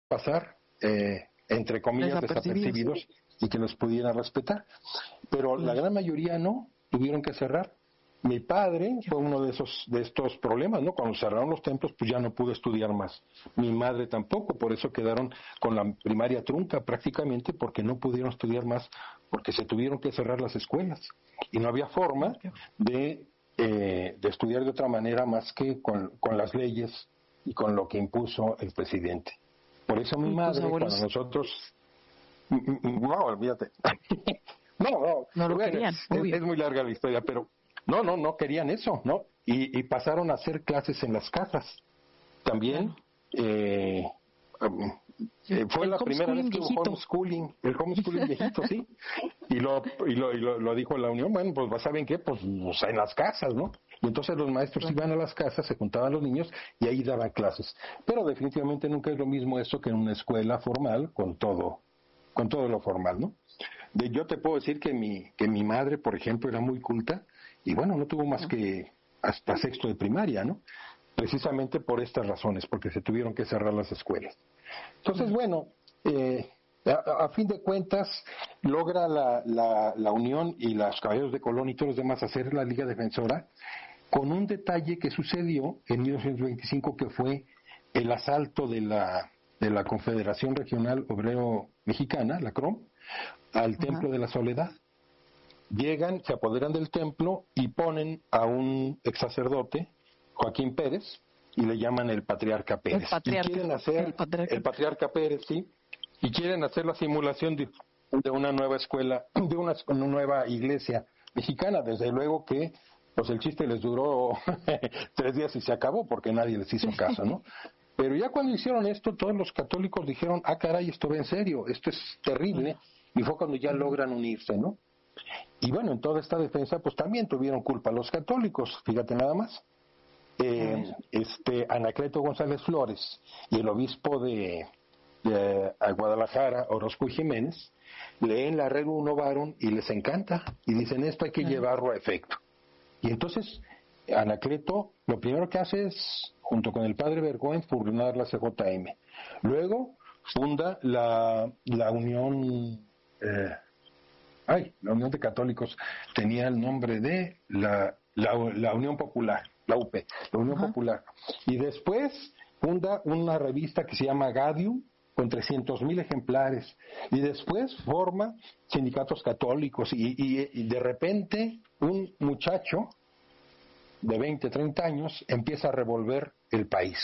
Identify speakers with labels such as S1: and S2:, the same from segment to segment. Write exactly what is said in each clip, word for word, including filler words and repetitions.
S1: pasar, eh, entre comillas,
S2: Desapercibidos.
S1: desapercibidos y que los pudieran respetar. Pero la gran mayoría no, tuvieron que cerrar. Mi padre fue uno de esos de estos problemas, ¿no? Cuando cerraron los templos, pues ya no pudo estudiar más. Mi madre tampoco, por eso quedaron con la primaria trunca prácticamente, porque no pudieron estudiar más, porque se tuvieron que cerrar las escuelas. Y no había forma de, eh, de estudiar de otra manera más que con, con las leyes y con lo que impuso el presidente. Por eso mi
S2: ¿Y tus
S1: madre,
S2: abuelos?
S1: cuando nosotros... No, olvídate. No, no,
S2: No lo
S1: bueno,
S2: querían,
S1: es,
S2: obvio.
S1: es muy larga la historia, pero no, no, no querían eso, ¿no? Y, y pasaron a hacer clases en las casas. También eh, um, eh, fue
S2: El
S1: la primera vez
S2: homeschooling
S1: que hubo
S2: viejito.
S1: homeschooling, el homeschooling viejito, sí. Y lo, y lo, y lo, lo dijo la Unión, bueno, pues ¿saben qué? Pues, pues en las casas, ¿no? Y entonces los maestros
S2: Claro.
S1: iban a las casas, se juntaban los niños y ahí daban clases. Pero definitivamente nunca es lo mismo eso que en una escuela formal con todo, con todo lo formal, ¿no? De, yo te puedo decir que mi, que mi madre, por ejemplo, era muy culta y bueno, no tuvo más que hasta sexto de primaria, ¿no? Precisamente por estas razones, porque se tuvieron que cerrar las escuelas. Entonces, bueno, eh, a, a fin de cuentas, logra la, la, la Unión y los Caballeros de Colón y todos los demás hacer la Liga Defensora con un detalle que sucedió en mil novecientos veinticinco, que fue el asalto de la, de la Confederación Regional Obrero Mexicana, la C R O M, al
S2: Ajá.
S1: Templo de la Soledad. Llegan, se apoderan del templo y ponen a un ex sacerdote, Joaquín Pérez, y le llaman el Patriarca Pérez.
S2: El patriarca.
S1: Y quieren hacer,
S2: El patriarca.
S1: el Patriarca Pérez, sí, y quieren hacer la simulación de, de una nueva escuela, de una, una nueva iglesia mexicana. Desde luego que, pues el chiste les duró tres días y se acabó, porque nadie les hizo caso, ¿no? Pero ya cuando hicieron esto, todos los católicos dijeron, ah, caray, esto va en serio, esto es terrible, y fue cuando ya logran unirse, ¿no? Y bueno, en toda esta defensa, pues también tuvieron culpa los católicos, fíjate nada más. Eh, este Anacleto González Flores y el obispo de, de a Guadalajara, Orozco y Jiménez, leen la Rerum Novarum y les encanta, y dicen, esto hay que llevarlo a efecto. Y entonces Anacleto lo primero que hace es, junto con el padre Bergüen, fundar la C J M. Luego funda la, la Unión, eh, ay, la Unión de Católicos, tenía el nombre de la, la, la Unión Popular, la U P, la Unión
S2: Ajá.
S1: Popular. Y después funda una revista que se llama Gaudium, con trescientos mil ejemplares, y después forma sindicatos católicos, y, y, y de repente un muchacho de veinte, treinta años empieza a revolver el país.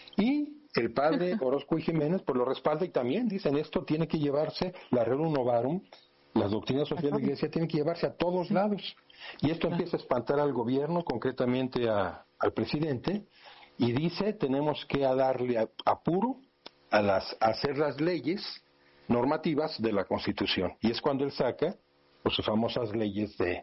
S1: Y el padre Orozco y Jiménez pues lo respalda, y también dicen, esto tiene que llevarse, la Rerum Novarum, las doctrinas sociales de la Iglesia tienen que llevarse a todos lados. Y esto empieza a espantar al gobierno, concretamente a, al presidente, y dice, tenemos que darle a- apuro a, las, a hacer las leyes normativas de la Constitución. Y es cuando él saca pues, sus famosas leyes de,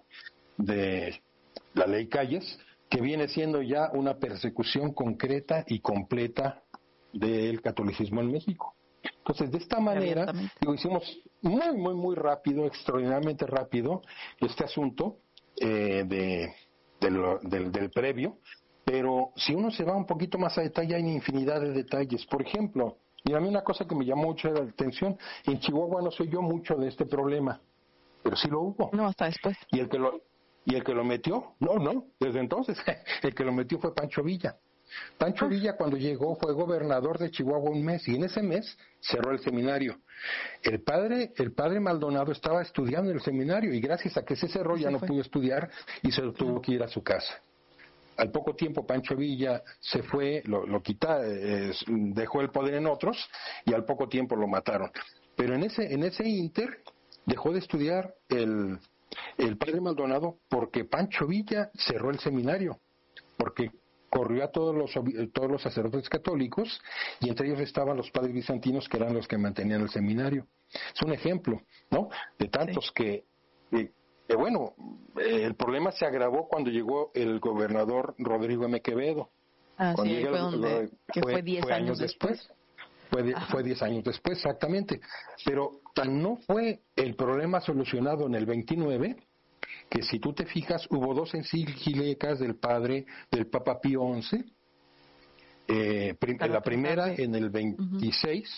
S1: de la ley Calles, que viene siendo ya una persecución concreta y completa del catolicismo en México. Entonces, de esta manera,
S2: Abiertamente.
S1: digo, hicimos muy, muy, muy rápido, extraordinariamente rápido, este asunto eh, de, de lo- del, del previo, pero si uno se va un poquito más a detalle, hay infinidad de detalles. Por ejemplo, y a mí una cosa que me llamó mucho la atención, en Chihuahua no se oyó mucho de este problema, pero sí lo hubo.
S2: No, hasta después.
S1: Y el que lo y el que lo metió, no, no, desde entonces, el que lo metió fue Pancho Villa. Pancho
S2: Ah.
S1: Villa, cuando llegó, fue gobernador de Chihuahua un mes, y en ese mes cerró el seminario. El padre, el padre Maldonado estaba estudiando en el seminario, y gracias a que se cerró
S2: Y
S1: ya
S2: se
S1: no
S2: fue.
S1: pudo estudiar y se tuvo que ir a su casa. Al poco tiempo Pancho Villa se fue, lo, lo quita, eh, dejó el poder en otros, y al poco tiempo lo mataron. Pero en ese, en ese inter dejó de estudiar el, el padre Maldonado porque Pancho Villa cerró el seminario, porque corrió a todos los obi- todos los sacerdotes católicos, y entre ellos estaban los padres bizantinos, que eran los que mantenían el seminario. Es un ejemplo, ¿no? De tantos
S2: Sí.
S1: que, eh, que, bueno, eh, el problema se agravó cuando llegó el gobernador Rodrigo M. Quevedo.
S2: Ah, sí,
S1: Cuando
S2: ahí
S1: llega
S2: fue
S1: el-
S2: donde,
S1: lo-
S2: que fue diez años después.
S1: Fue, de-
S2: Ajá.
S1: fue diez años después, exactamente. Pero tan no fue el problema solucionado en el veintinueve, que si tú te fijas, hubo dos encíclicas del padre, del Papa Pío once. Eh, prim-
S2: Para
S1: la primera
S2: tratar de-
S1: en el veintiséis,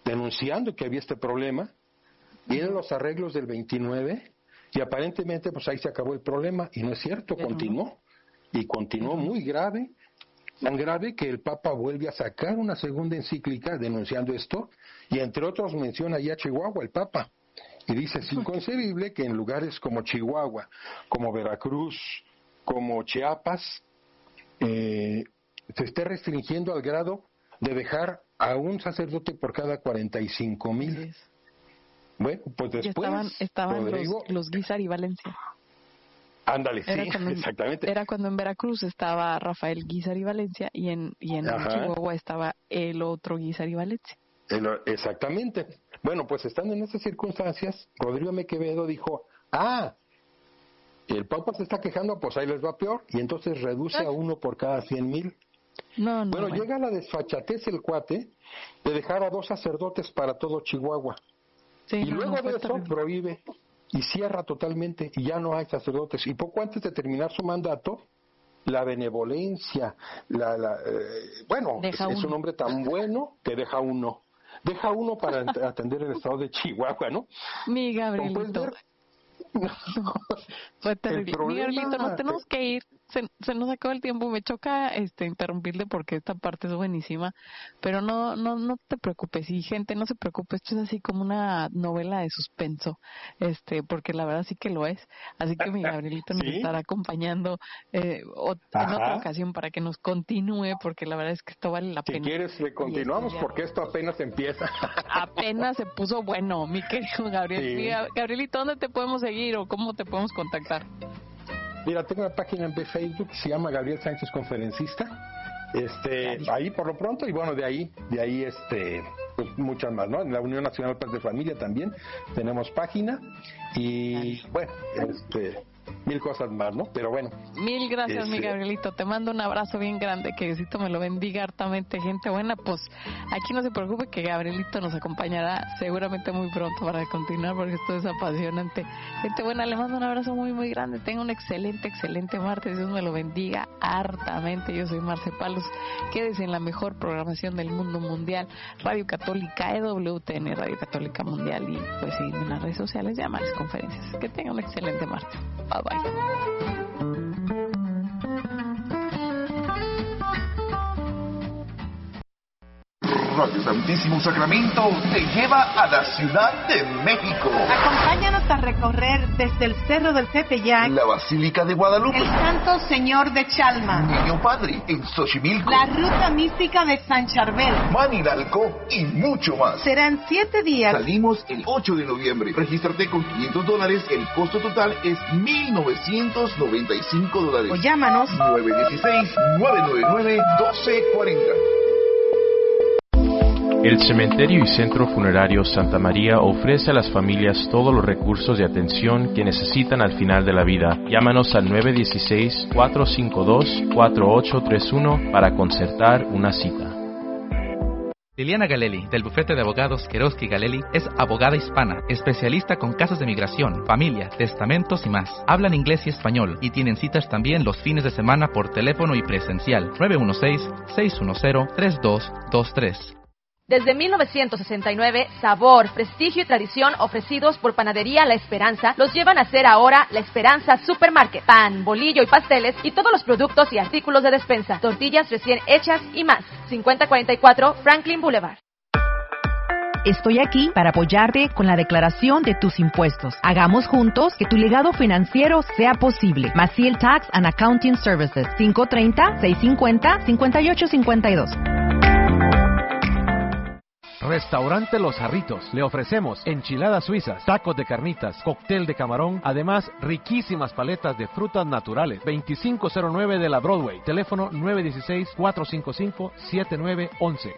S1: denunciando que había este problema. Vienen los arreglos del veintinueve y aparentemente pues ahí se acabó el problema, y no es cierto, Pero continuó, no. y continuó muy grave, tan grave que el Papa vuelve a sacar una segunda encíclica denunciando esto, y entre otros menciona ya Chihuahua, el Papa, y dice: es inconcebible que en lugares como Chihuahua, como Veracruz, como Chiapas, eh, se esté restringiendo al grado de dejar a un sacerdote por cada cuarenta y cinco mil. Bueno, pues después...
S2: Estaban, estaban
S1: Rodrigo,
S2: los, los Guízar y Valencia.
S1: Ándale, sí,
S2: cuando,
S1: exactamente.
S2: Era cuando en Veracruz estaba Rafael Guízar y Valencia, y en, y en Chihuahua estaba el otro Guízar y Valencia.
S1: El, exactamente. Bueno, pues estando en esas circunstancias, Rodrigo M. Quevedo dijo: ah, el Papa se está quejando, pues ahí les va peor, y entonces reduce ¿Ah? a uno por cada cien mil.
S2: No, no,
S1: bueno,
S2: bueno,
S1: llega la desfachatez el cuate de dejar a dos sacerdotes para todo Chihuahua. Sí, y no, luego no, de eso terrible. prohíbe y cierra totalmente, y ya no hay sacerdotes. Y poco antes de terminar su mandato, la benevolencia, la, la eh, bueno, es, es un hombre tan bueno que deja uno. Deja uno para atender el estado de Chihuahua, ¿no?
S2: Mi Gabrielito. No, fue terrible. Problema... Mi Gabrielito, nos tenemos que ir. Se, se nos acabó el tiempo. Me choca este interrumpirle porque esta parte es buenísima. Pero no no no te preocupes. Y gente, no se preocupe. Esto es así como una novela de suspenso. este Porque la verdad sí que lo es. Así que mi Gabrielito ¿Sí? nos estará acompañando eh, o, en otra ocasión para que nos continúe. Porque la verdad es que esto vale la
S1: si
S2: pena.
S1: Si quieres, le continuamos porque esto apenas empieza.
S2: Apenas se puso bueno, mi querido Gabriel. Sí. Mira, Gabrielito, ¿dónde te podemos seguir o cómo te podemos contactar?
S1: Mira, tengo una página en Facebook que se llama Gabriel Sánchez Conferencista. Este, ahí por lo pronto, y bueno, de ahí, de ahí este, pues muchas más, ¿no? En la Unión Nacional Paz de Familia también tenemos página y bueno, este, mil cosas más, ¿no? Pero bueno.
S2: Mil gracias, este... mi Gabrielito. Te mando un abrazo bien grande, que Diosito me lo bendiga hartamente, gente buena. Pues aquí no se preocupe que Gabrielito nos acompañará seguramente muy pronto para continuar, porque esto es apasionante. Gente buena, le mando un abrazo muy, muy grande. Tenga un excelente, excelente martes. Dios me lo bendiga hartamente. Yo soy Marce Palos. Quédese en la mejor programación del mundo mundial, Radio Católica, E W T N, Radio Católica Mundial, y pues sí, en las redes sociales, llamadas, conferencias. Que tenga un excelente martes. Bye bye.
S3: Radio Santísimo Sacramento te lleva a la Ciudad de México.
S4: Acompáñanos a recorrer desde el Cerro del Tepeyac,
S3: la Basílica de Guadalupe,
S4: el Santo Señor de Chalma,
S3: Niño Padre en Xochimilco,
S4: la Ruta Mística de San Charbel,
S3: Manilalco y mucho más.
S4: Serán siete días.
S3: Salimos el ocho de noviembre. Regístrate con quinientos dólares. El costo total es mil novecientos noventa y cinco dólares.
S4: O llámanos
S3: nueve uno seis, nueve nueve nueve, uno dos cuatro cero.
S5: El Cementerio y Centro Funerario Santa María ofrece a las familias todos los recursos de atención que necesitan al final de la vida. Llámanos al nueve uno seis, cuatro cinco dos, cuatro ocho tres uno para concertar una cita.
S6: Liliana Galelli, del bufete de abogados Querosky Galelli, es abogada hispana, especialista con casos de migración, familia, testamentos y más. Hablan inglés y español y tienen citas también los fines de semana por teléfono y presencial. nueve uno seis, seis uno cero, tres dos dos tres.
S7: Desde mil novecientos sesenta y nueve, sabor, prestigio y tradición ofrecidos por Panadería La Esperanza los llevan a ser ahora La Esperanza Supermarket. Pan, bolillo y pasteles y todos los productos y artículos de despensa, tortillas recién hechas y más. cincuenta cuarenta y cuatro Franklin Boulevard.
S8: Estoy aquí para apoyarte con la declaración de tus impuestos. Hagamos juntos que tu legado financiero sea posible. Maciel Tax and Accounting Services, cinco tres cero, seis cinco cero, cinco ocho cinco dos.
S9: Restaurante Los Jarritos. Le ofrecemos enchiladas suizas, tacos de carnitas, cóctel de camarón, además riquísimas paletas de frutas naturales. veinticinco cero nueve de la Broadway. Teléfono nueve uno seis, cuatro cinco cinco, siete nueve uno uno.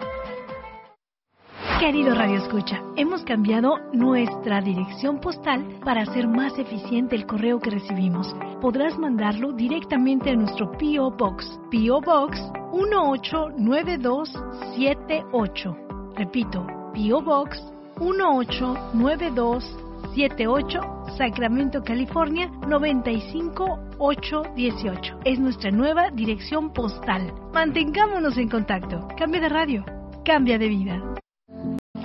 S10: Querido Radio Escucha, hemos cambiado nuestra dirección postal para hacer más eficiente el correo que recibimos. Podrás mandarlo directamente a nuestro P O Box, P O Box uno ocho nueve dos siete ocho. Repito, P O Box uno ocho nueve dos siete ocho, Sacramento, California noventa y cinco ocho dieciocho. Es nuestra nueva dirección postal. Mantengámonos en contacto. Cambia de radio, cambia de vida.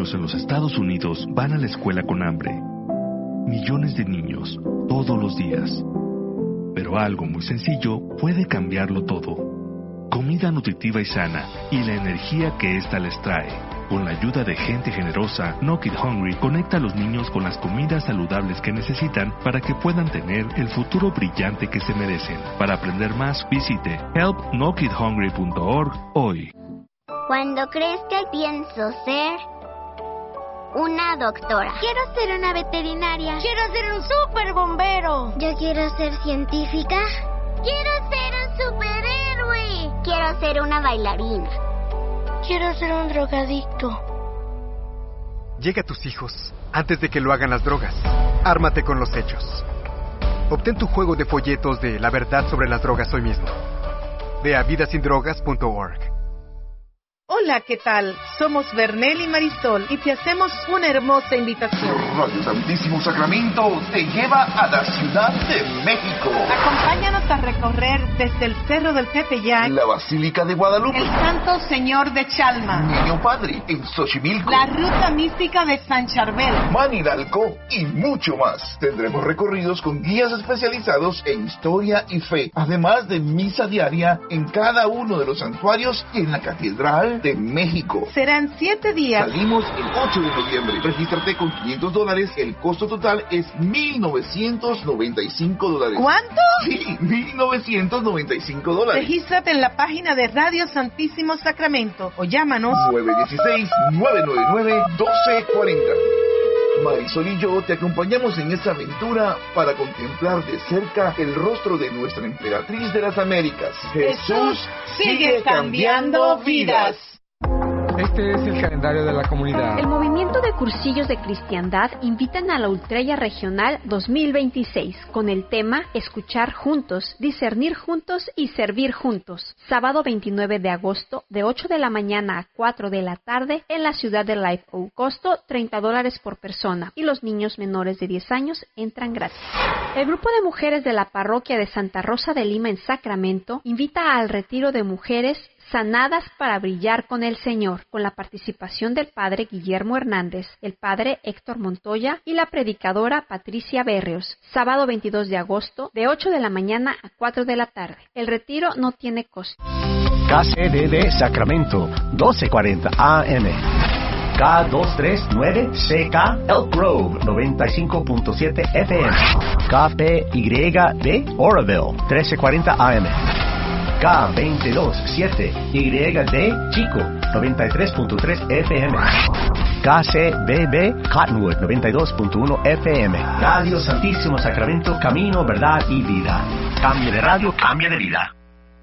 S11: niños en los Estados Unidos van a la escuela con hambre. Millones de niños, todos los días. Pero algo muy sencillo puede cambiarlo todo. Comida nutritiva y sana y la energía que ésta les trae. Con la ayuda de gente generosa, No Kid Hungry conecta a los niños con las comidas saludables que necesitan para que puedan tener el futuro brillante que se merecen. Para aprender más, visite help no kid hungry punto org hoy.
S12: Cuando crezca pienso ser una doctora.
S13: Quiero ser una veterinaria.
S12: Quiero ser un super bombero.
S13: Yo quiero ser científica.
S12: Quiero ser un superhéroe. Quiero ser una bailarina.
S13: Quiero ser un drogadicto.
S14: Llega a tus hijos antes de que lo hagan las drogas. Ármate con los hechos. Obtén tu juego de folletos de La verdad sobre las drogas hoy mismo. Ve a vida sin drogas punto org.
S4: Hola, ¿qué tal? Somos Bernel y Marisol y te hacemos una hermosa invitación.
S3: Radio Santísimo Sacramento te lleva a la Ciudad de México.
S4: Acompáñanos a recorrer desde el Cerro del Tepeyac,
S3: la Basílica de Guadalupe,
S4: el Santo Señor de Chalma,
S3: Niño Padre en Xochimilco,
S4: la Ruta Mística de San Charbel,
S3: Manidalco y mucho más. Tendremos recorridos con guías especializados en historia y fe, además de misa diaria en cada uno de los santuarios y en la Catedral de México.
S4: Serán siete días.
S3: Salimos el ocho de noviembre. Regístrate con quinientos dólares. El costo total es mil novecientos noventa y cinco dólares.
S4: ¿Cuánto?
S3: Sí, mil novecientos noventa y cinco dólares.
S4: Regístrate en la página de Radio Santísimo Sacramento o llámanos
S3: nueve uno seis, nueve nueve nueve, uno dos cuatro cero. Marisol y yo te acompañamos en esta aventura para contemplar de cerca el rostro de nuestra emperatriz de las Américas.
S4: Jesús sigue cambiando vidas.
S15: Este es el calendario de la comunidad.
S16: El movimiento de cursillos de cristiandad invitan a la Ultrella Regional dos mil veintiséis con el tema Escuchar juntos, discernir juntos y servir juntos. Sábado veintinueve de agosto de ocho de la mañana a cuatro de la tarde en la ciudad de Live Oak. Costo treinta dólares por persona y los niños menores de diez años entran gratis. El grupo de mujeres de la parroquia de Santa Rosa de Lima en Sacramento invita al retiro de mujeres Sanadas para brillar con el Señor, con la participación del padre Guillermo Hernández, el padre Héctor Montoya y la predicadora Patricia Berrios. Sábado veintidós de agosto, de ocho de la mañana a cuatro de la tarde. El retiro no tiene costo.
S17: K C D D Sacramento, doce cuarenta A M. K doscientos treinta y nueve C K Elk Grove, noventa y cinco punto siete F M. K P Y D Oroville, trece cuarenta A M. K veintidós siete Y D Chico, noventa y tres punto tres F M. K C B B Cottonwood, noventa y dos punto uno F M. Radio Santísimo Sacramento, camino, verdad y vida. Cambia de radio, cambia de vida.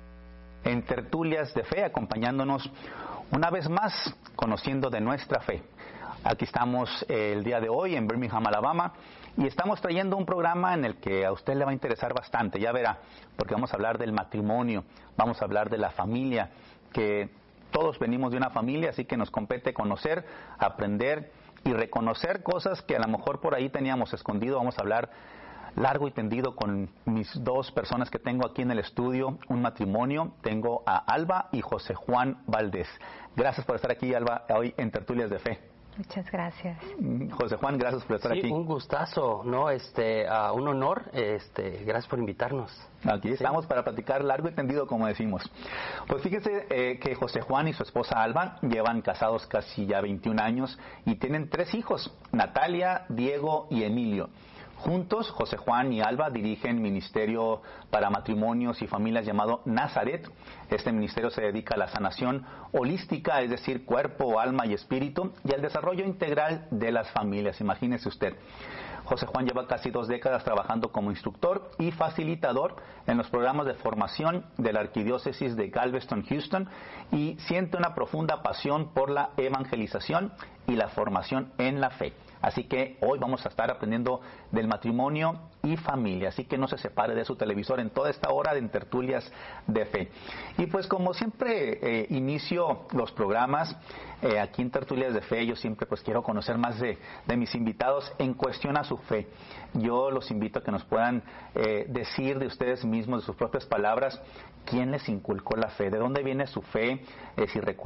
S18: En Tertulias de Fe, acompañándonos una vez más, conociendo de nuestra fe. Aquí estamos eh, el día de hoy en Birmingham, Alabama, y estamos trayendo un programa en el que a usted le va a interesar bastante, ya verá, porque vamos a hablar del matrimonio, vamos a hablar de la familia, que todos venimos de una familia, así que nos compete conocer, aprender y reconocer cosas que a lo mejor por ahí teníamos escondido. Vamos a hablar largo y tendido con mis dos personas que tengo aquí en el estudio, un matrimonio. Tengo a Alba y José Juan Valdés. Gracias por estar aquí, Alba, hoy en Tertulias de Fe.
S19: Muchas gracias.
S18: José Juan, gracias por estar
S19: sí,
S18: aquí.
S19: Un gustazo, ¿no? Este, uh, un honor. Este, gracias por invitarnos.
S18: Aquí sí. Estamos para platicar largo y tendido, como decimos. Pues fíjese eh, que José Juan y su esposa Alba llevan casados casi ya veintiún años y tienen tres hijos, Natalia, Diego y Emilio. Juntos, José Juan y Alba dirigen ministerio para matrimonios y familias llamado Nazaret. Este ministerio se dedica a la sanación holística, es decir, cuerpo, alma y espíritu, y al desarrollo integral de las familias. Imagínese usted. José Juan lleva casi dos décadas trabajando como instructor y facilitador en los programas de formación de la Arquidiócesis de Galveston, Houston, y siente una profunda pasión por la evangelización y la formación en la fe. Así que hoy vamos a estar aprendiendo del matrimonio y familia, así que no se separe de su televisor en toda esta hora de Tertulias de Fe. Y pues como siempre eh, inicio los programas eh, aquí en Tertulias de Fe, yo siempre pues quiero conocer más de, de mis invitados en cuestión a su fe. Yo los invito a que nos puedan eh, decir de ustedes mismos, de sus propias palabras, quién les inculcó la fe, de dónde viene su fe, eh, si recuerdan a la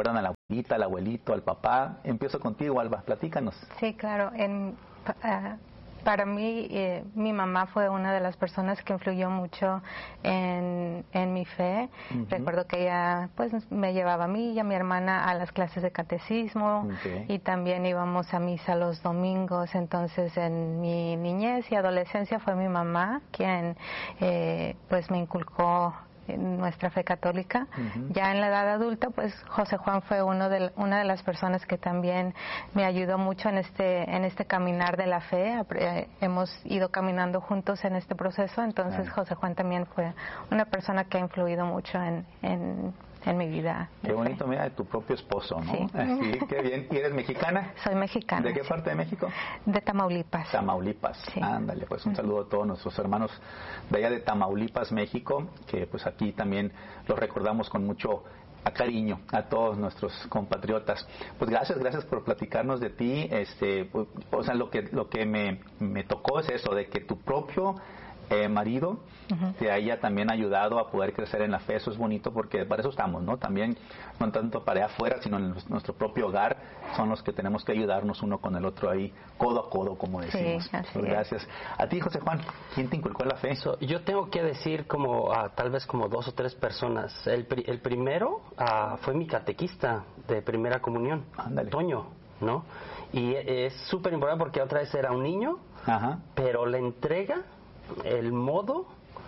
S18: al abuelito, al papá. Empiezo contigo, Alba, platícanos.
S20: Sí, claro. En, uh, para mí, eh, mi mamá fue una de las personas que influyó mucho en, en mi fe. Uh-huh. Recuerdo que ella pues me llevaba a mí y a mi hermana a las clases de catecismo, okay. y también íbamos a misa los domingos. Entonces, en mi niñez y adolescencia fue mi mamá quien eh, pues me inculcó en nuestra fe católica. Uh-huh. Ya en la edad adulta, pues José Juan fue uno de, una de las personas que también me ayudó mucho en este en este caminar de la fe. Eh, hemos ido caminando juntos en este proceso, entonces uh-huh. José Juan también fue una persona que ha influido mucho en, en, en mi vida.
S18: Qué bonito, fe. Mira, de tu propio esposo, ¿no?
S20: Sí.
S18: Así, qué bien. ¿Y eres mexicana?
S20: Soy mexicana.
S18: ¿De qué parte de México?
S20: De Tamaulipas.
S18: Tamaulipas, sí. Ándale, pues un saludo a todos nuestros hermanos de allá de Tamaulipas, México, que pues aquí también los recordamos con mucho cariño a todos nuestros compatriotas. Pues gracias, gracias por platicarnos de ti. Este, pues, o sea, lo que lo que me, me tocó es eso, de que tu propio Eh, marido uh-huh. te haya también ayudado a poder crecer en la fe. Eso es bonito porque para eso estamos, ¿no? También no tanto para allá afuera, sino en nuestro propio hogar son los que tenemos que ayudarnos uno con el otro ahí, codo a codo, como decimos.
S20: Sí, así
S18: pues gracias.
S20: Es.
S18: A ti, José Juan, ¿quién te inculcó la fe?
S19: So, yo tengo que decir como uh, tal vez como dos o tres personas. El, pri- el primero uh, fue mi catequista de primera comunión,
S18: Ándale.
S19: Toño, ¿no? Y es súper importante porque otra vez era un niño,
S18: Ajá.
S19: pero la entrega, el modo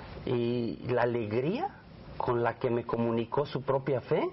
S19: y la alegría con la que me comunicó su propia fe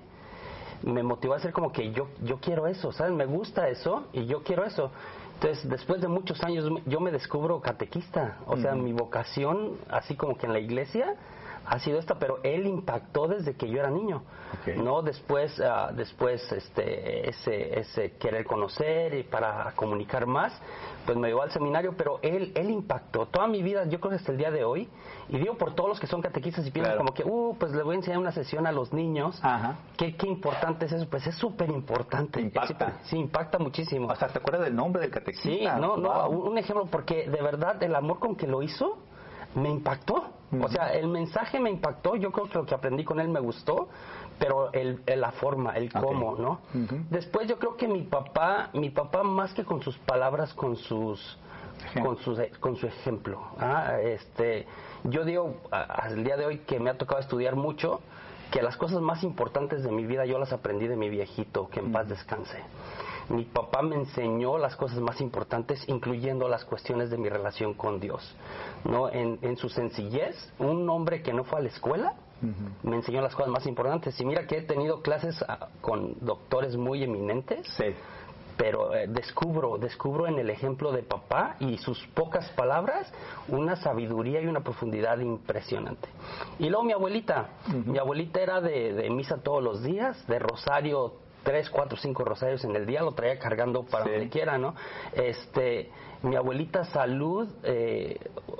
S19: me motivó a hacer como que yo yo quiero eso, ¿sabes? Me gusta eso y yo quiero eso. Entonces, después de muchos años yo me descubro catequista, o sea, uh-huh. mi vocación, así como que en la iglesia, ha sido esta, pero él impactó desde que yo era niño, okay. no después uh, después este ese ese querer conocer y para comunicar más, pues me llevó al seminario, pero él él impactó toda mi vida, yo creo que hasta el día de hoy, y digo por todos los que son catequistas y piensan claro. como que uh pues le voy a enseñar una sesión a los niños.
S18: Ajá.
S19: qué qué importante es eso, pues es súper importante.
S18: Impacta.
S19: Sí, impacta muchísimo.
S18: O sea, ¿te acuerdas del nombre del catequista?
S19: Sí, no, no, wow. un ejemplo, porque de verdad el amor con que lo hizo me impactó. Uh-huh. O sea, el mensaje me impactó, yo creo que lo que aprendí con él me gustó, pero el, el la forma, el cómo, okay. ¿no? Uh-huh. Después yo creo que mi papá, mi papá más que con sus palabras, con sus con su con su ejemplo. ¿ah? Este, yo digo al día de hoy que me ha tocado estudiar mucho, que las cosas más importantes de mi vida yo las aprendí de mi viejito, que en uh-huh. paz descanse. Mi papá me enseñó las cosas más importantes, incluyendo las cuestiones de mi relación con Dios, ¿no? En, en su sencillez, un hombre que no fue a la escuela uh-huh. me enseñó las cosas más importantes. Y mira que he tenido clases uh, con doctores muy eminentes,
S18: sí.
S19: pero eh, descubro, descubro en el ejemplo de papá y sus pocas palabras una sabiduría y una profundidad impresionante. Y luego mi abuelita, uh-huh. mi abuelita era de, de misa todos los días, de rosario, tres, cuatro, cinco rosarios en el día, lo traía cargando para sí. donde quiera, ¿no? Este, mi abuelita Salud, eh,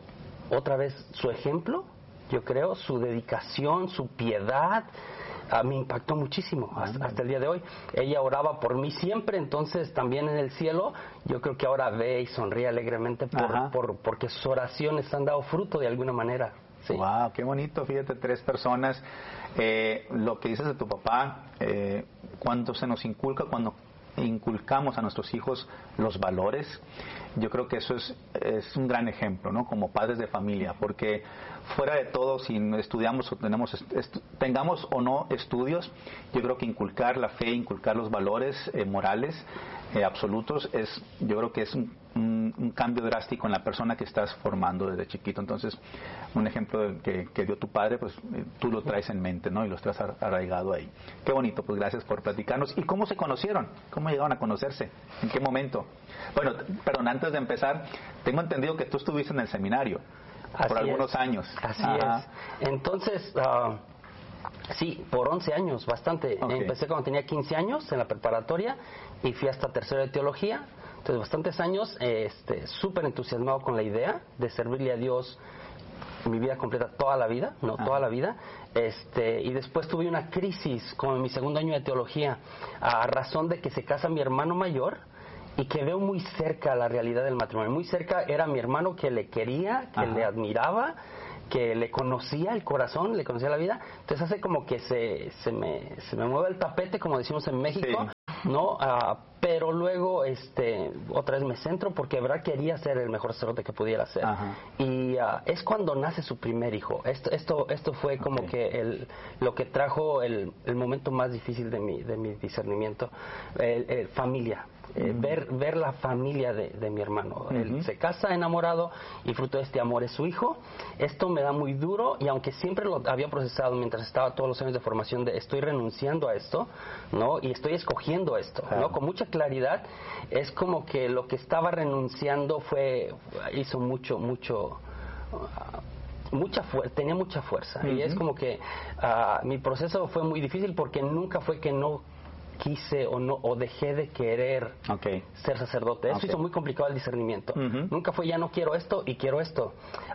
S19: otra vez su ejemplo, yo creo, su dedicación, su piedad, a mí me impactó muchísimo hasta, hasta el día de hoy. Ella oraba por mí siempre, entonces también en el cielo, yo creo que ahora ve y sonríe alegremente por, por, porque sus oraciones han dado fruto de alguna manera. Sí.
S18: Wow, qué bonito, fíjate, tres personas. Eh, lo que dices de tu papá, eh, cuando se nos inculca, cuando inculcamos a nuestros hijos los valores, yo creo que eso es, es un gran ejemplo, ¿no? Como padres de familia, porque fuera de todo, si estudiamos o tenemos estu- tengamos o no estudios, yo creo que inculcar la fe, inculcar los valores eh, morales eh, absolutos, es, yo creo que es un, un, un cambio drástico en la persona que estás formando desde chiquito. Entonces, un ejemplo que, que dio tu padre, pues eh, tú lo traes en mente, ¿no? Y lo estás arraigado ahí. Qué bonito, pues gracias por platicarnos. ¿Y cómo se conocieron? ¿Cómo llegaron a conocerse? ¿En qué momento? Bueno, perdón, antes de empezar, tengo entendido que tú estuviste en el seminario
S19: Así
S18: por algunos
S19: es.
S18: años.
S19: Así
S18: Ajá.
S19: es. Entonces, uh, sí, por once años, bastante.
S18: Okay.
S19: Empecé cuando tenía quince años en la preparatoria y fui hasta tercero de teología. Entonces, bastantes años, este, súper entusiasmado con la idea de servirle a Dios mi vida completa, toda la vida, no, Ajá. toda la vida. Este, y después tuve una crisis con mi segundo año de teología, a razón de que se casa mi hermano mayor y que veo muy cerca la realidad del matrimonio. Muy cerca era mi hermano, que le quería, que Ajá. le admiraba, que le conocía el corazón, le conocía la vida. Entonces hace como que se, se, me, se me mueve el tapete, como decimos en México. Sí. ¿no? Uh, pero luego, este, otra vez me centro porque, verdad, quería ser el mejor sacerdote que pudiera ser. Ajá. Y uh, es cuando nace su primer hijo. Esto, esto, esto fue como okay. que el, lo que trajo el, el momento más difícil de mi, de mi discernimiento. El, el, familia. Eh, uh-huh. ver, ver la familia de, de mi hermano. Uh-huh. Él se casa enamorado y fruto de este amor es su hijo. Esto me da muy duro y aunque siempre lo había procesado mientras estaba todos los años de formación de estoy renunciando a esto, ¿no? Y estoy escogiendo esto, uh-huh. ¿no? Con mucha claridad, es como que lo que estaba renunciando fue, hizo mucho, mucho... Uh, mucha fu- tenía mucha fuerza uh-huh. y es como que uh, mi proceso fue muy difícil porque nunca fue que no quise o no o dejé de querer okay. ser sacerdote. Eso okay. hizo muy complicado el discernimiento. Uh-huh. Nunca fue ya no quiero esto y quiero esto.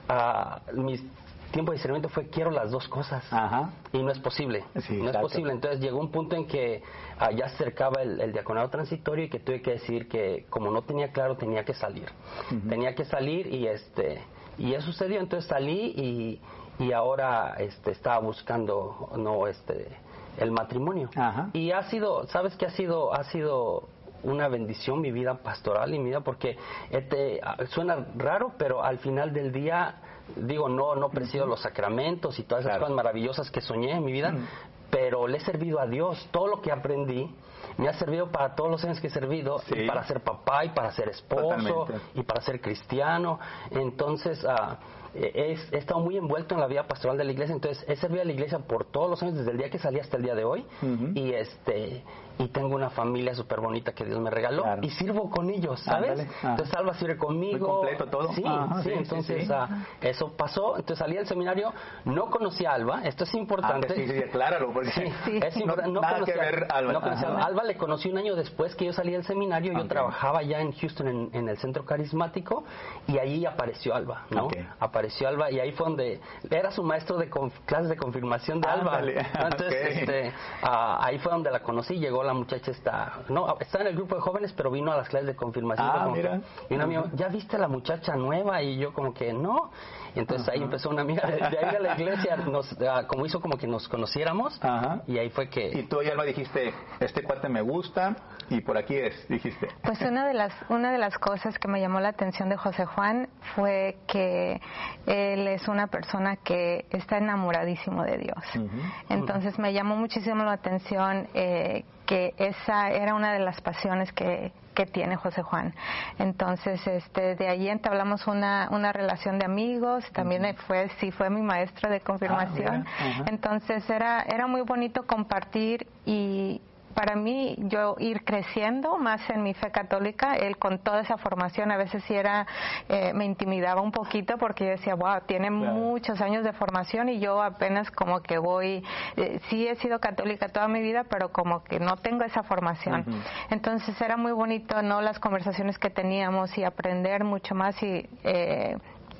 S19: Uh, mi tiempo de discernimiento fue quiero las dos cosas. Uh-huh. Y no es posible. Sí, no exacto. es posible. Entonces llegó un punto en que uh, ya se acercaba el, el diaconado transitorio y que tuve que decir que como no tenía claro tenía que salir. Uh-huh. Tenía que salir y este y eso sucedió. Entonces salí y, y ahora este estaba buscando no este el matrimonio. Ajá. Y ha sido, ¿sabes qué ha sido? Ha sido una bendición mi vida pastoral y mi vida porque este, suena raro, pero al final del día, digo, no no presido uh-huh. los sacramentos y todas esas claro. cosas maravillosas que soñé en mi vida, uh-huh. pero le he servido a Dios. Todo lo que aprendí me ha servido para todos los años que he servido, sí. y para ser papá, y para ser esposo, totalmente. Y para ser cristiano. Entonces, uh, He, he estado muy envuelto en la vida pastoral de la iglesia, entonces he servido a la iglesia por todos los años, desde el día que salí hasta el día de hoy, uh-huh. y este y tengo una familia súper bonita que Dios me regaló, claro. y sirvo con ellos, ¿sabes? Ah. Entonces Alba sirve conmigo.
S18: Muy completo todo.
S19: Sí,
S18: Ajá,
S19: sí,
S18: sí,
S19: entonces
S18: sí, sí.
S19: Uh, eso pasó, entonces salí del seminario, no conocí a Alba, esto es importante.
S18: Ah, sí, sí, acláralo, porque
S19: sí, sí. Es importante. No, no nada conocí que ver a Alba. No conocí a Alba. Alba le conocí un año después que yo salí del seminario, okay. yo trabajaba ya en Houston en, en el centro carismático, y ahí apareció Alba, ¿no? Okay. Apareció Alba, y ahí fue donde era su maestro de conf, clases de confirmación de ah, Alba. Vale. Entonces, okay. este, uh, ahí fue donde la conocí, llegó la muchacha esta, no, está en el grupo de jóvenes, pero vino a las clases de confirmación.
S18: Ah, mira.
S19: Que, y un amigo, ¿ya viste a la muchacha nueva? Y yo como que, no. Y entonces uh-huh. ahí empezó una amiga de, de ahí a la iglesia, nos, uh, como hizo como que nos conociéramos, uh-huh. y ahí fue que...
S18: Y tú y Alba dijiste, este cuate me gusta, y por aquí es, dijiste.
S20: Pues una de las una de las cosas que me llamó la atención de José Juan fue que él es una persona que está enamoradísimo de Dios. Uh-huh. Entonces me llamó muchísimo la atención eh, que esa era una de las pasiones que que tiene José Juan. Entonces, este, de ahí entablamos una una relación de amigos. También uh-huh. fue sí fue mi maestro de confirmación. Ah, uh-huh. Entonces era era muy bonito compartir y para mí, yo ir creciendo más en mi fe católica, él con toda esa formación, a veces sí era, eh, me intimidaba un poquito porque yo decía, wow, tiene claro. muchos años de formación y yo apenas como que voy, eh, sí he sido católica toda mi vida, pero como que no tengo esa formación. Uh-huh. Entonces era muy bonito, ¿no? Las conversaciones que teníamos y aprender mucho más y... Eh,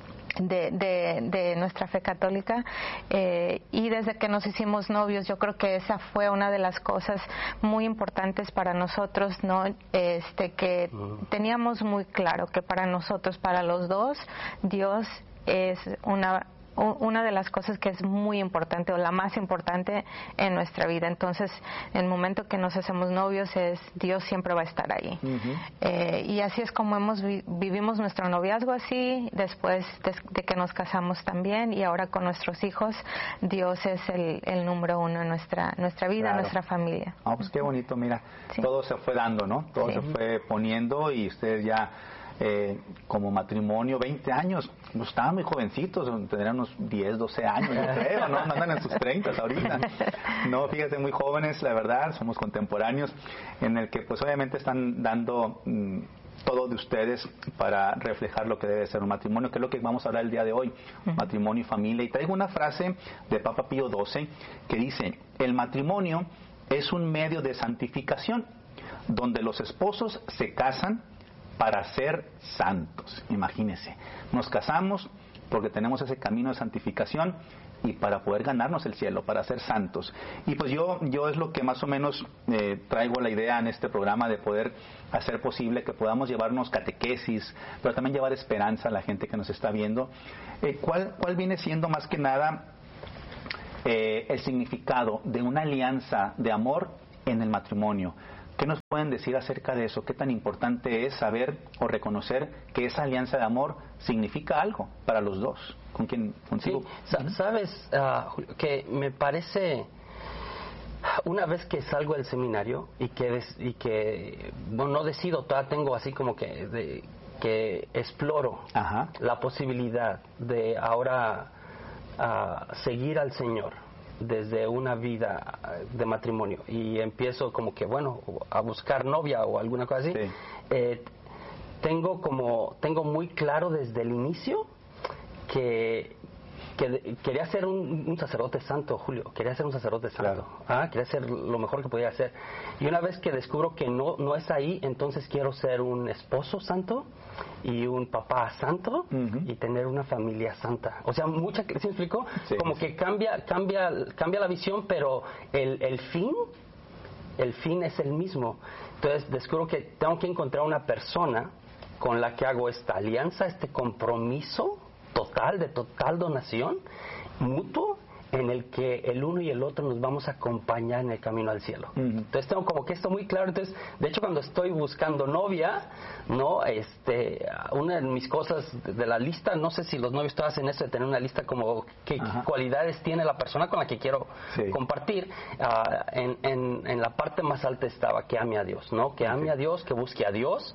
S20: De, de, de nuestra fe católica eh, y desde que nos hicimos novios yo creo que esa fue una de las cosas muy importantes para nosotros, no este que uh-huh. teníamos muy claro que para nosotros, para los dos, Dios es una una de las cosas que es muy importante o la más importante en nuestra vida. Entonces, en el momento que nos hacemos novios es Dios siempre va a estar ahí. Uh-huh. Eh, y así es como hemos vi- vivimos nuestro noviazgo así, después de, de que nos casamos también y ahora con nuestros hijos, Dios es el, el número uno en nuestra nuestra vida, claro. nuestra familia.
S18: Ah, pues qué bonito, mira, sí. todo se fue dando, ¿no? Todo sí. se fue poniendo y ustedes ya Eh, como matrimonio, veinte años, pues estaban muy jovencitos, tendrían unos diez, doce años, yo creo, ¿no? No andan en sus treinta ahorita. No, fíjate, muy jóvenes, la verdad, somos contemporáneos, en el que pues obviamente están dando mmm, todo de ustedes para reflejar lo que debe ser un matrimonio, que es lo que vamos a hablar el día de hoy, uh-huh. matrimonio y familia. Y traigo una frase de Papa Pío doce que dice, el matrimonio es un medio de santificación, donde los esposos se casan para ser santos. Imagínense, nos casamos porque tenemos ese camino de santificación y para poder ganarnos el cielo, para ser santos. Y pues yo yo es lo que más o menos eh, traigo la idea en este programa de poder hacer posible que podamos llevarnos catequesis, pero también llevar esperanza a la gente que nos está viendo. Eh, ¿cuál, ¿Cuál viene siendo más que nada eh, el significado de una alianza de amor en el matrimonio? ¿Qué nos pueden decir acerca de eso? ¿Qué tan importante es saber o reconocer que esa alianza de amor significa algo para los dos? ¿Con quién? ¿Contigo?
S19: Sí, uh-huh. Sabes uh, que me parece, una vez que salgo del seminario y que, des, y que bueno, no decido, todavía tengo así como que, de, que exploro Ajá. la posibilidad de ahora uh, seguir al Señor desde una vida de matrimonio y empiezo como que bueno a buscar novia o alguna cosa así. Sí. eh, tengo como tengo muy claro desde el inicio que, que quería ser un, un sacerdote santo, Julio, quería ser un sacerdote santo, claro. ah, quería ser lo mejor que podía hacer, y una vez que descubro que no no es ahí, entonces quiero ser un esposo santo y un papá santo uh-huh. y tener una familia santa. O sea, mucha, ¿sí me explico? Sí, como sí. que cambia cambia cambia la visión, pero el, el fin el fin es el mismo. Entonces descubro que tengo que encontrar una persona con la que hago esta alianza, este compromiso total, de total donación mutuo, en el que el uno y el otro nos vamos a acompañar en el camino al cielo. Uh-huh. Entonces tengo como que esto muy claro. Entonces, de hecho, cuando estoy buscando novia, no, este, una de mis cosas de la lista, no sé si los novios todos hacen eso de tener una lista como qué uh-huh. cualidades tiene la persona con la que quiero sí. compartir. Uh, en, en, en la parte más alta estaba que ame a Dios, ¿no? Que ame sí. a Dios, que busque a Dios.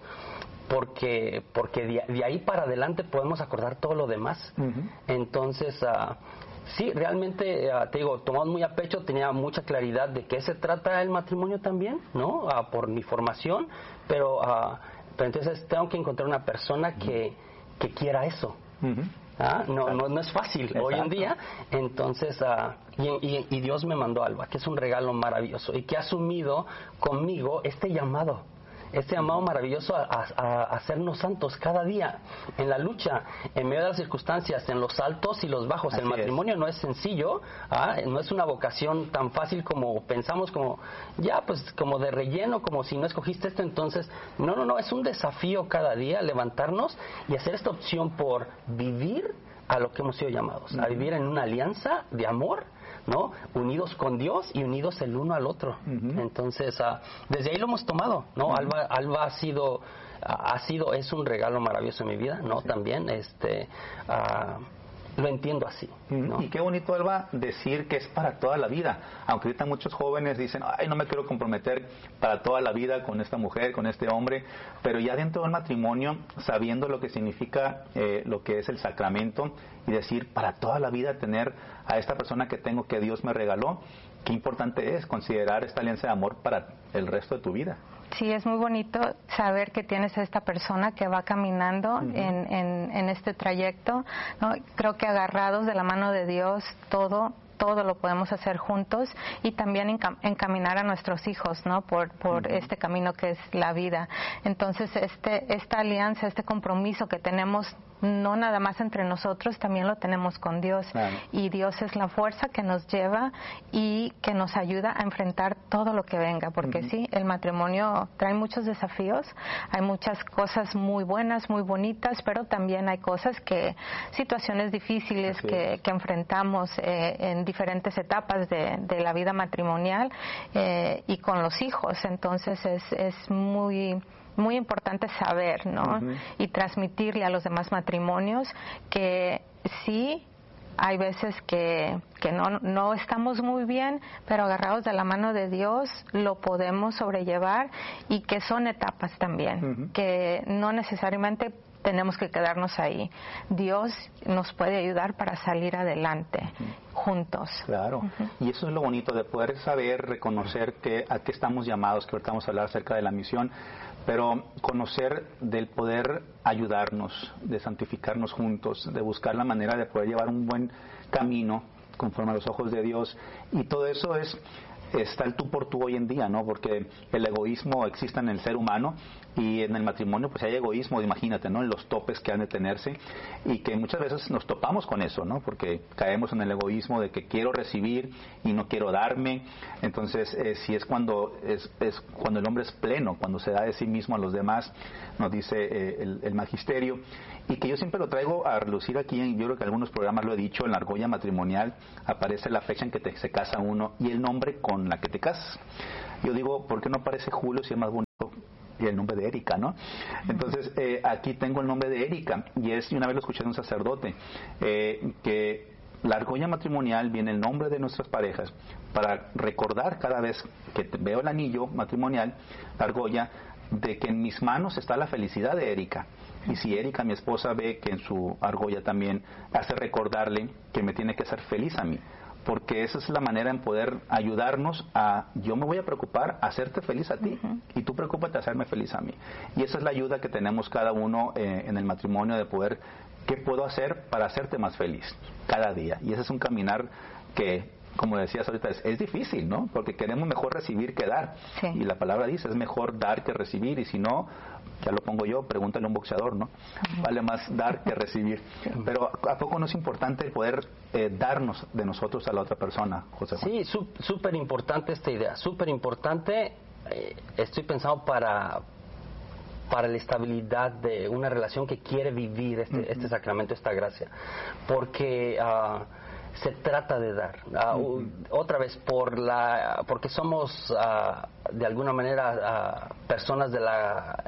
S19: Porque porque de, de ahí para adelante podemos acordar todo lo demás. Uh-huh. Entonces, uh, sí, realmente, uh, te digo, tomado muy a pecho, tenía mucha claridad de qué se trata el matrimonio también, ¿no? Uh, por mi formación, pero, uh, pero entonces tengo que encontrar una persona que, que quiera eso. Uh-huh. ¿Ah? No, no, no es fácil Exacto. hoy en día. Entonces, uh, y, y, y Dios me mandó a Alba, que es un regalo maravilloso y que ha asumido conmigo este llamado. Este llamado maravilloso a, a, a hacernos santos cada día, en la lucha, en medio de las circunstancias, en los altos y los bajos. Así el matrimonio es. no es sencillo, ¿ah? No es una vocación tan fácil como pensamos, como ya, pues como de relleno, como si no escogiste esto, entonces, no, no, no, es un desafío cada día levantarnos y hacer esta opción por vivir a lo que hemos sido llamados, uh-huh. a vivir en una alianza de amor, ¿no? Unidos con Dios y unidos el uno al otro. Uh-huh. Entonces, uh, desde ahí lo hemos tomado, ¿no? Uh-huh. Alba, Alba ha sido, uh, ha sido, es un regalo maravilloso en mi vida, ¿no? Sí. También, este, uh, lo entiendo así, ¿no?
S18: Y qué bonito, Alba, decir que es para toda la vida. Aunque ahorita muchos jóvenes dicen, ay, no me quiero comprometer para toda la vida con esta mujer, con este hombre, pero ya dentro del matrimonio, sabiendo lo que significa eh, lo que es el sacramento, y decir, para toda la vida tener a esta persona que tengo, que Dios me regaló, qué importante es considerar esta alianza de amor para el resto de tu vida.
S20: Sí, es muy bonito saber que tienes a esta persona que va caminando uh-huh. en, en, en este trayecto, ¿no? Creo que agarrados de la mano de Dios, todo todo lo podemos hacer juntos, y también encam- encaminar a nuestros hijos, ¿no? Por por uh-huh. este camino que es la vida. Entonces, este esta alianza, este compromiso que tenemos, no nada más entre nosotros, también lo tenemos con Dios. Claro. Y Dios es la fuerza que nos lleva y que nos ayuda a enfrentar todo lo que venga, porque uh-huh. sí, el matrimonio trae muchos desafíos, hay muchas cosas muy buenas, muy bonitas, pero también hay cosas que, situaciones difíciles que, que enfrentamos eh, en diferentes etapas de, de la vida matrimonial eh, y con los hijos. Entonces es, es muy muy importante saber, ¿no? Uh-huh. Y transmitirle a los demás matrimonios que sí, hay veces que, que no, no estamos muy bien, pero agarrados de la mano de Dios lo podemos sobrellevar, y que son etapas también, uh-huh. que no necesariamente tenemos que quedarnos ahí. Dios nos puede ayudar para salir adelante uh-huh. juntos.
S18: Claro, uh-huh. y eso es lo bonito de poder saber, reconocer que a qué estamos llamados, que ahorita vamos a hablar acerca de la misión, pero conocer del poder ayudarnos, de santificarnos juntos, de buscar la manera de poder llevar un buen camino conforme a los ojos de Dios, y todo eso es está el tú por tú hoy en día, ¿no? Porque el egoísmo existe en el ser humano, y en el matrimonio pues hay egoísmo, imagínate, ¿no? En los topes que han de tenerse, y que muchas veces nos topamos con eso, ¿no? Porque caemos en el egoísmo de que quiero recibir y no quiero darme. Entonces, eh, si es cuando es, es cuando el hombre es pleno, cuando se da de sí mismo a los demás, nos dice eh, el, el magisterio, y que yo siempre lo traigo a relucir aquí, en, yo creo que en algunos programas lo he dicho, en la argolla matrimonial aparece la fecha en que te, se casa uno y el nombre con la que te casas. Yo digo, ¿por qué no aparece Julio si es más bonito y el nombre de Erika, ¿no? Entonces, eh, aquí tengo el nombre de Erika, y es, y una vez lo escuché de un sacerdote, eh, que la argolla matrimonial viene el nombre de nuestras parejas para recordar cada vez que veo el anillo matrimonial, la argolla, de que en mis manos está la felicidad de Erika. Y si Erika, mi esposa, ve que en su argolla también, hace recordarle que me tiene que hacer feliz a mí. Porque esa es la manera en poder ayudarnos a, yo me voy a preocupar a hacerte feliz a ti, uh-huh. y tú preocúpate a hacerme feliz a mí. Y esa es la ayuda que tenemos cada uno eh, en el matrimonio, de poder, ¿qué puedo hacer para hacerte más feliz cada día? Y ese es un caminar que, como decías ahorita, es, es difícil, ¿no? Porque queremos mejor recibir que dar. Sí. Y la palabra dice, es mejor dar que recibir, y si no, ya lo pongo yo, pregúntale a un boxeador, ¿no? Vale más dar que recibir. Pero ¿a poco no es importante poder eh, darnos de nosotros a la otra persona, José Juan?
S19: Sí, súper importante esta idea, súper importante. Eh, estoy pensando para para la estabilidad de una relación que quiere vivir este, uh-huh. este sacramento, esta gracia. Porque Uh, se trata de dar, uh, uh-huh. otra vez por la porque somos uh, de alguna manera uh, personas de la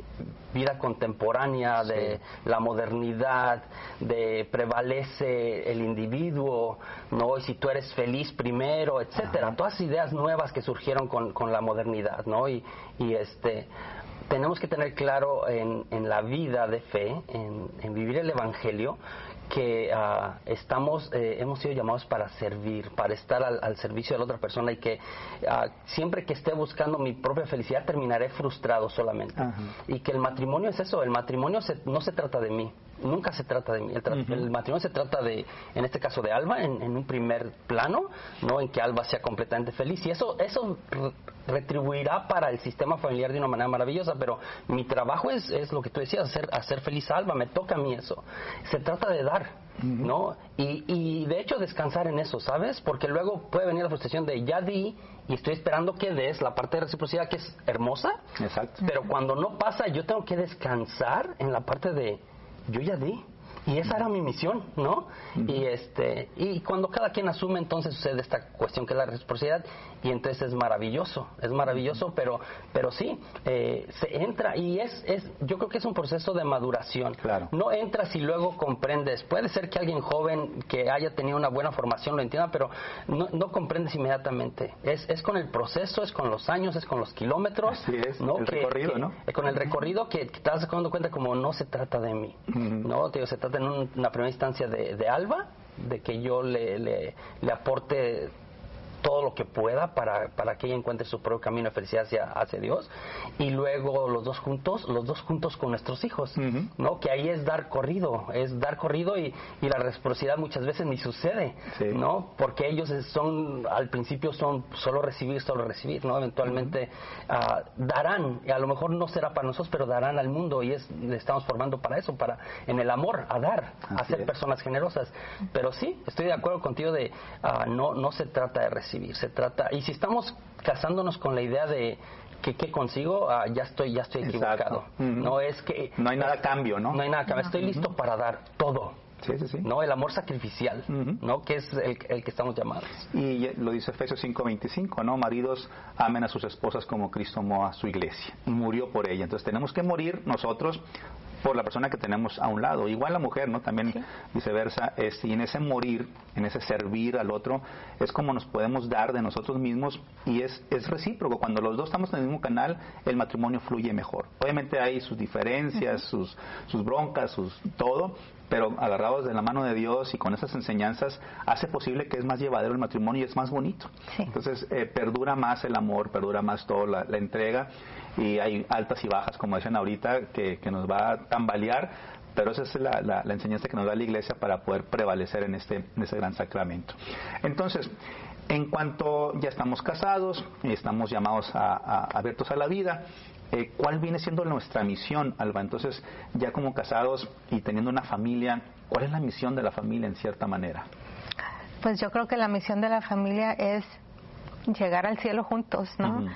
S19: vida contemporánea, sí. de la modernidad, de prevalece el individuo, no, y si tú eres feliz primero, etcétera. Uh-huh. Todas ideas nuevas que surgieron con, con la modernidad, no, y, y este tenemos que tener claro en, en la vida de fe, en, en vivir el evangelio, que uh, estamos, eh, hemos sido llamados para servir, para estar al, al servicio de la otra persona, y que uh, siempre que esté buscando mi propia felicidad terminaré frustrado solamente. Uh-huh. Y que el matrimonio es eso, el matrimonio se, no se trata de mí, nunca se trata de mí, el, tra- uh-huh. el matrimonio se trata de, en este caso de Alba, en, en un primer plano, no, en que Alba sea completamente feliz, y eso, eso re- retribuirá para el sistema familiar de una manera maravillosa, pero mi trabajo es, es lo que tú decías, hacer, hacer feliz a Alba, me toca a mí eso. Se trata de dar, uh-huh. ¿no? Y, y de hecho descansar en eso, ¿sabes? Porque luego puede venir la frustración de ya di y estoy esperando que des la parte de reciprocidad, que es hermosa.
S18: Exacto.
S19: Pero cuando no pasa, yo tengo que descansar en la parte de yo ya di. Y esa era mi misión, ¿no? Uh-huh. Y este y cuando cada quien asume, entonces sucede esta cuestión que es la reciprocidad, y entonces es maravilloso, es maravilloso, uh-huh. pero pero sí, eh, se entra, y es, es yo creo que es un proceso de maduración.
S18: Claro.
S19: No entras y luego comprendes. Puede ser que alguien joven que haya tenido una buena formación lo entienda, pero no, no comprendes inmediatamente. Es, es con el proceso, es con los años, es con los kilómetros.
S18: Así es,
S19: ¿no?
S18: el
S19: que,
S18: recorrido,
S19: que,
S18: ¿no?
S19: Con el recorrido que, que te vas dando cuenta como no se trata de mí, uh-huh. ¿no? Te digo, se trata en un, una primera instancia de, de Alba, de que yo le, le, le aporte todo lo que pueda para, para que ella encuentre su propio camino de felicidad hacia, hacia Dios, y luego los dos juntos, los dos juntos con nuestros hijos, uh-huh. ¿no? Que ahí es dar corrido, es dar corrido, y, y la reciprocidad muchas veces ni sucede, sí. ¿no? Porque ellos son, al principio son solo recibir, solo recibir, ¿no? Eventualmente uh-huh. uh, darán, y a lo mejor no será para nosotros, pero darán al mundo, y es, le estamos formando para eso, para, en el amor, a dar, Así a ser es. personas generosas. Pero sí, estoy de acuerdo contigo de, uh, no, no se trata de recibir, se trata, y si estamos casándonos con la idea de que qué consigo, ah, ya estoy ya estoy equivocado. Uh-huh. No es que
S18: no hay nada a cambio, ¿no?
S19: No hay nada a cambio. Estoy uh-huh. listo para dar todo.
S18: Sí, sí, sí.
S19: No, el amor sacrificial, uh-huh. ¿no? Que es el, el que estamos llamados.
S18: Y lo dice Efesios cinco veinticinco, ¿no? Maridos, amen a sus esposas como Cristo amó a su iglesia y murió por ella. Entonces tenemos que morir nosotros por la persona que tenemos a un lado. Igual la mujer, ¿no? También sí. viceversa. Es, y en ese morir, en ese servir al otro, es como nos podemos dar de nosotros mismos, y es, es recíproco. Cuando los dos estamos en el mismo canal, el matrimonio fluye mejor. Obviamente hay sus diferencias, uh-huh. sus, sus broncas, sus todo, pero agarrados de la mano de Dios y con esas enseñanzas, hace posible que es más llevadero el matrimonio y es más bonito. Sí. Entonces, eh, perdura más el amor, perdura más todo, la, la entrega, y hay altas y bajas, como decían ahorita, que, que nos va a tambalear, pero esa es la, la, la enseñanza que nos da la Iglesia para poder prevalecer en este, en este gran sacramento. Entonces, en cuanto ya estamos casados y estamos llamados a, a, abiertos a la vida, Eh, ¿cuál viene siendo nuestra misión, Alba? Entonces, ya como casados y teniendo una familia, ¿cuál es la misión de la familia en cierta manera?
S20: Pues yo creo que la misión de la familia es llegar al cielo juntos, ¿no? Uh-huh.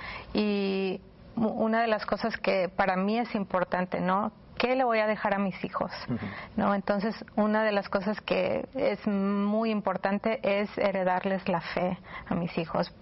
S20: Y una de las cosas que para mí es importante, ¿no? ¿Qué le voy a dejar a mis hijos? Uh-huh. ¿No? Entonces, una de las cosas que es muy importante es heredarles la fe a mis hijos.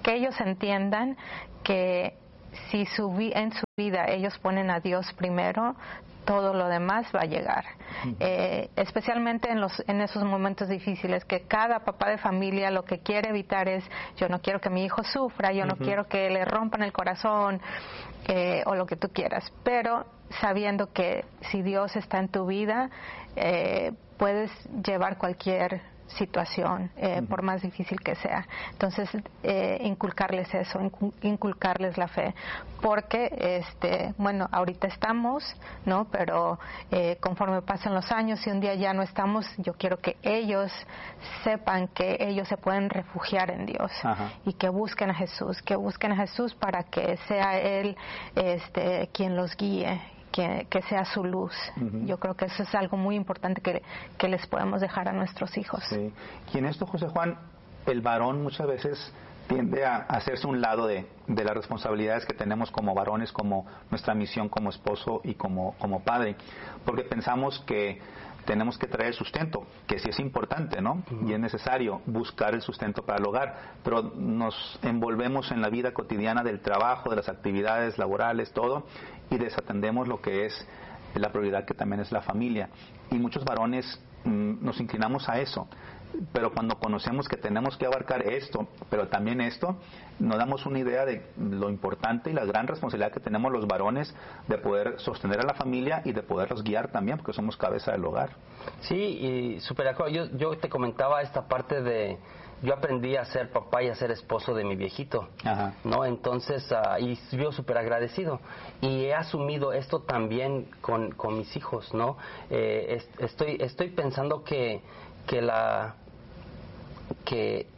S20: que ellos entiendan que si su vi- en su vida ellos ponen a Dios primero, todo lo demás va a llegar. Uh-huh. Eh, especialmente en los en esos momentos difíciles, que cada papá de familia lo que quiere evitar es, yo no quiero que mi hijo sufra, yo uh-huh. no quiero que le rompan el corazón, eh, o lo que tú quieras, pero sabiendo que si Dios está en tu vida, eh, puedes llevar cualquier situación, eh, uh-huh. por más difícil que sea. Entonces, eh, inculcarles eso, inculcarles la fe, porque, este, bueno, ahorita estamos, ¿no? Pero eh, conforme pasan los años y un día ya no estamos, yo quiero que ellos sepan que ellos se pueden refugiar en Dios. Ajá. Y que busquen a Jesús, que busquen a Jesús para que sea Él, este, quien los guíe. Que, que sea su luz. Uh-huh. Yo creo que eso es algo muy importante que, que les podemos dejar a nuestros hijos.
S18: Sí. Y en esto, José Juan, el varón muchas veces tiende a hacerse un lado de, de las responsabilidades que tenemos como varones, como nuestra misión como esposo y como, como padre, porque pensamos que tenemos que traer sustento, que sí es importante, ¿no? Uh-huh. Y es necesario buscar el sustento para el hogar, pero nos envolvemos en la vida cotidiana del trabajo, de las actividades laborales, todo, y desatendemos lo que es la prioridad, que también es la familia. Y muchos varones mmm, nos inclinamos a eso, pero cuando conocemos que tenemos que abarcar esto, pero también esto, nos damos una idea de lo importante y la gran responsabilidad que tenemos los varones de poder sostener a la familia y de poderlos guiar también, porque somos cabeza del hogar.
S19: Sí, y súper de acuerdo. Yo, yo te comentaba esta parte de... Yo aprendí a ser papá y a ser esposo de mi viejito, Ajá. ¿no? Entonces, uh, y yo súper agradecido. Y he asumido esto también con, con mis hijos, ¿no? Eh, est- estoy, estoy pensando que, que la... que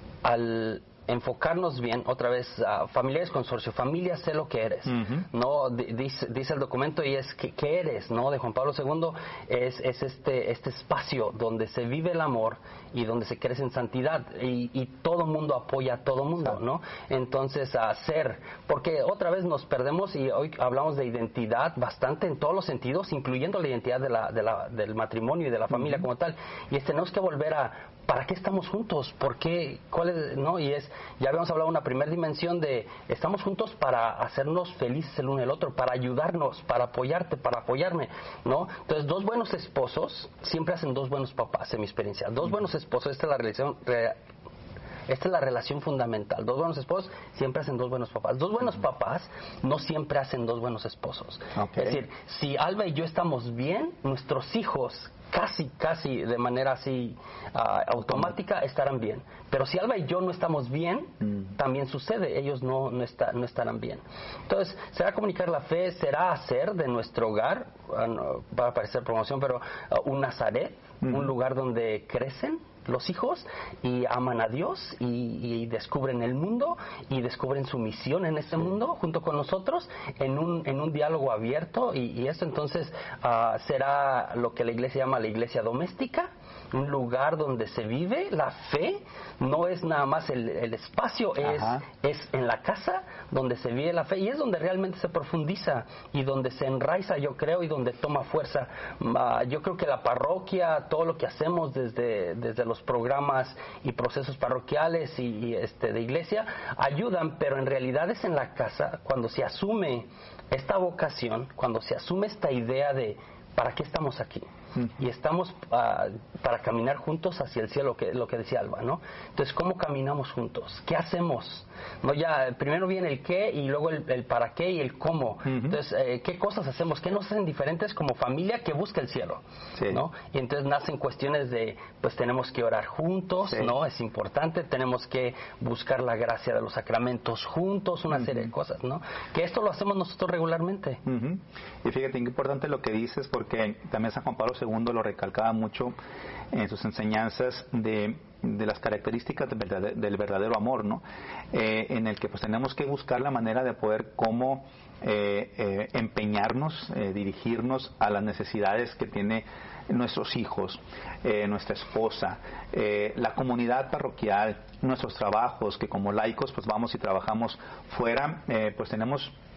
S19: al enfocarnos bien, otra vez, uh, familiares consorcio, familia, sé lo que eres, uh-huh. ¿no? D- dice, dice el documento, y es que, ¿qué eres? ¿No? De Juan Pablo segundo, es, es este, este espacio donde se vive el amor y donde se crece en santidad, y, y todo mundo apoya a todo mundo, ¿no? Entonces, a ser, porque otra vez nos perdemos, y hoy hablamos de identidad bastante en todos los sentidos, incluyendo la identidad de la, de la, del matrimonio y de la familia uh-huh. como tal, y es, tenemos que volver a, ¿para qué estamos juntos? ¿Por qué? ¿Cuál es? ¿No? Y es, ya habíamos hablado de una primera dimensión de, estamos juntos para hacernos felices el uno y el otro, para ayudarnos, para apoyarte, para apoyarme, ¿no? Entonces, dos buenos esposos siempre hacen dos buenos papás, en mi experiencia. Dos buenos esposos, esta es la relación... Re, Esta es la relación fundamental. Dos buenos esposos siempre hacen dos buenos papás. Dos buenos papás no siempre hacen dos buenos esposos. Okay. Es decir, si Alba y yo estamos bien, nuestros hijos casi, casi de manera así uh, automática estarán bien. Pero si Alba y yo no estamos bien, mm. también sucede. Ellos no, no, está, no estarán bien. Entonces, será comunicar la fe, será hacer de nuestro hogar, uh, no, va a parecer promoción, pero uh, un Nazaret, mm. un lugar donde crecen los hijos y aman a Dios y, y descubren el mundo y descubren su misión en este mundo junto con nosotros en un, en un diálogo abierto, y, y eso entonces uh, será lo que la iglesia llama la iglesia doméstica, un lugar donde se vive la fe. No es nada más el, el espacio, es, es en la casa donde se vive la fe, y es donde realmente se profundiza y donde se enraiza, yo creo, y donde toma fuerza. Uh, yo creo que la parroquia, todo lo que hacemos desde, desde los programas y procesos parroquiales y, y este de iglesia ayudan, pero en realidad es en la casa cuando se asume esta vocación, cuando se asume esta idea de ¿para qué estamos aquí? Y estamos uh, para caminar juntos hacia el cielo, que lo que decía Alba, ¿no? Entonces, ¿cómo caminamos juntos? ¿Qué hacemos? No, ya primero viene el qué y luego el, el para qué y el cómo. Uh-huh. Entonces, eh, ¿qué cosas hacemos? ¿Qué nos hacen diferentes como familia que busca el cielo? Sí. ¿No? Y entonces nacen cuestiones de, pues tenemos que orar juntos, sí. ¿no? Es importante, tenemos que buscar la gracia de los sacramentos juntos, una uh-huh. serie de cosas, ¿no? Que esto lo hacemos nosotros regularmente.
S18: Uh-huh. Y fíjate, qué importante lo que dices, porque también San Juan Pablo segundo lo recalcaba mucho en sus enseñanzas de, de las características del verdadero, del verdadero amor, ¿no? Eh, en el que pues tenemos que buscar la manera de poder cómo eh, eh, empeñarnos, eh, dirigirnos a las necesidades que tiene nuestros hijos, eh, nuestra esposa, eh, la comunidad parroquial, nuestros trabajos, que como laicos pues vamos y trabajamos fuera, eh, pues tenemos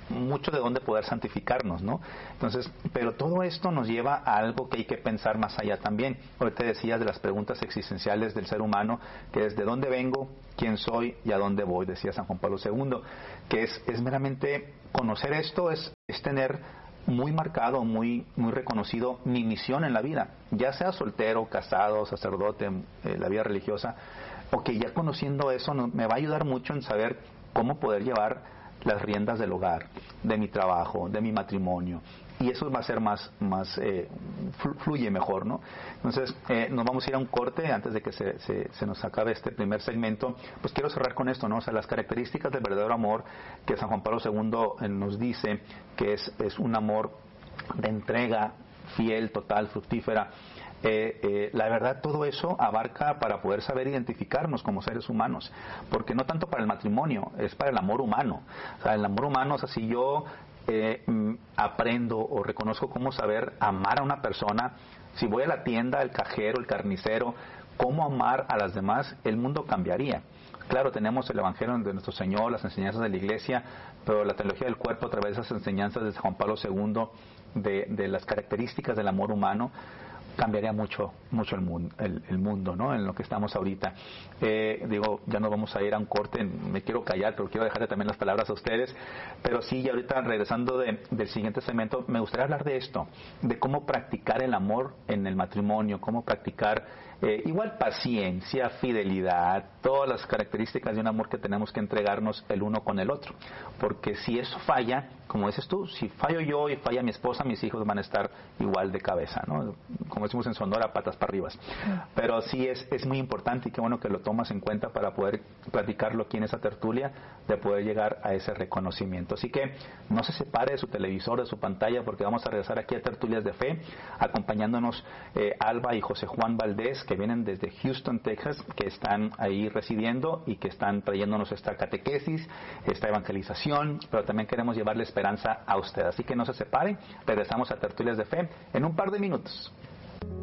S18: mucho de dónde poder santificarnos, ¿no? Entonces, pero todo esto nos lleva a algo que hay que pensar más allá también. Ahorita decías de las preguntas existenciales del ser humano, que es de dónde vengo, quién soy y a dónde voy, decía San Juan Pablo segundo, que es, es meramente conocer esto, es, es tener muy marcado, muy, muy reconocido mi misión en la vida, ya sea soltero, casado, sacerdote, eh, la vida religiosa, o que ya conociendo eso no, me va a ayudar mucho en saber cómo poder llevar las riendas del hogar, de mi trabajo, de mi matrimonio, y eso va a ser más, más eh, fluye mejor, ¿no? Entonces, eh, nos vamos a ir a un corte antes de que se, se, se nos acabe este primer segmento. Pues quiero cerrar con esto, ¿no? O sea, las características del verdadero amor que San Juan Pablo segundo eh, nos dice que es, es un amor de entrega fiel, total, fructífera. Eh, eh, la verdad, todo eso abarca para poder saber identificarnos como seres humanos, porque no tanto para el matrimonio, es para el amor humano. O sea, el amor humano, o sea, si yo eh, mm, aprendo o reconozco cómo saber amar a una persona, si voy a la tienda, el cajero, el carnicero, cómo amar a las demás, el mundo cambiaría. Claro, tenemos el Evangelio de nuestro Señor, las enseñanzas de la Iglesia, pero la teología del cuerpo a través de esas enseñanzas de San Juan Pablo segundo, de, de las características del amor humano, cambiaría mucho mucho el mundo, el, el mundo, ¿no? En lo que estamos ahorita. Eh, digo, ya nos vamos a ir a un corte, me quiero callar, pero quiero dejarle también las palabras a ustedes. Pero sí, y ahorita regresando de, del siguiente segmento, me gustaría hablar de esto, de cómo practicar el amor en el matrimonio, cómo practicar eh, igual paciencia, fidelidad, todas las características de un amor que tenemos que entregarnos el uno con el otro. Porque si eso falla, como dices tú, si fallo yo y falla mi esposa, mis hijos van a estar igual de cabeza, ¿no? Como decimos en Sonora, patas para arriba. Pero sí es, es muy importante y qué bueno que lo tomas en cuenta para poder platicarlo aquí en esa tertulia, de poder llegar a ese reconocimiento. Así que no se separe de su televisor, de su pantalla, porque vamos a regresar aquí a Tertulias de Fe, acompañándonos eh, Alba y José Juan Valdés, que vienen desde Houston, Texas, que están ahí residiendo y que están trayéndonos esta catequesis, esta evangelización, pero también queremos llevarle esperanza a usted. Así que no se separe, regresamos a Tertulias de Fe en un par de minutos.